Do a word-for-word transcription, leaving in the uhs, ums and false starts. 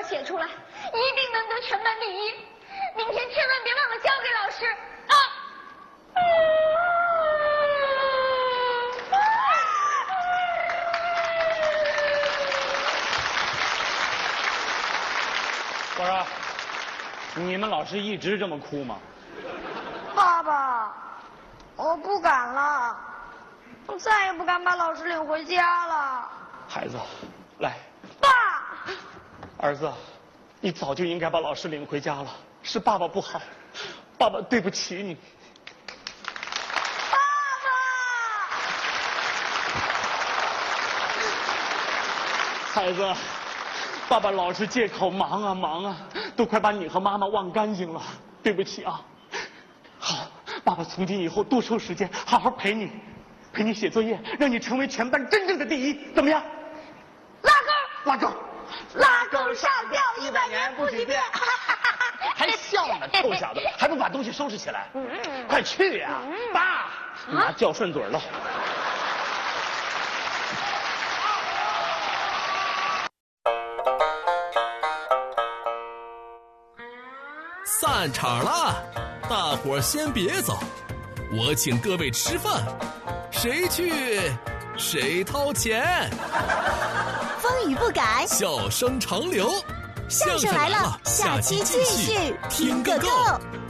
写出来，一定能得全班第一。明天千万别忘了交给老师啊！ 我说，你们老师一直这么哭吗？ 爸爸，我不敢了，我再也不敢把老师领回家了。 孩子，来。 爸。 儿子，你早就应该把老师领回家了，是爸爸不好，爸爸对不起你。 爸爸，孩子，爸爸老是借口忙啊忙啊，都快把你和妈妈忘干净了，对不起啊。好，爸爸从今以后多抽时间，好好陪你，陪你写作业，让你成为全班真正的第一，怎么样？ 拉钩， 拉钩。 拉钩上吊一百年不许变， 还笑呢，臭小子，还不把东西收拾起来？快去呀！爸，妈叫顺嘴了。 散场了，大伙儿先别走，我请各位吃饭，谁去谁掏钱。 风雨不改， 笑声长流。 相声来了，下期继续听个够。